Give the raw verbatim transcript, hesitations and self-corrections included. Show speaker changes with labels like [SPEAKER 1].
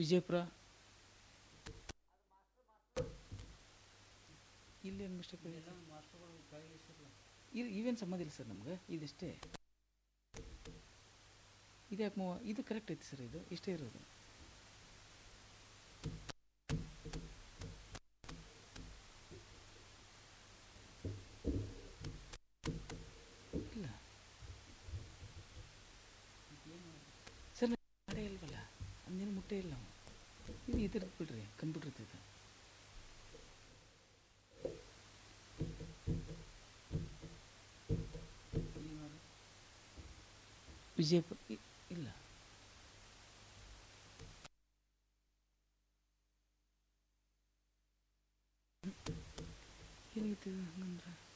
[SPEAKER 1] ವಿಜಯಪುರ. ಇಲ್ಲೇನು ಮಿಸ್ಟೇಕ್ ಇದು ಇವೇನು ಸಂಬಂಧ ಇಲ್ಲ ಸರ್ ನಮ್ಗೆ, ಇದಿಷ್ಟೇ. ಇದು ಯಾಕೆ ಮೂವ ಇದು ಕರೆಕ್ಟ್ ಐತಿ ಸರ್, ಇದು ಇಷ್ಟೇ ಇರೋದು. ಇಲ್ಲ ಸರ್, ಮಾಡೇ ಇಲ್ವಲ್ಲ, ಅಂದೇನು ಮುಟ್ಟೇ ಇಲ್ಲ ನಾವು. ಇದು ಇದ್ರದ್ದು ಬಿಡ್ರಿ, ಕಂಪ್ಯೂಟರ್ ಇದು. ವಿಜಯಪುರ ಇಲ್ಲ, ಏನಾಗಿತ್ತು ಹಂಗಂದ್ರೆ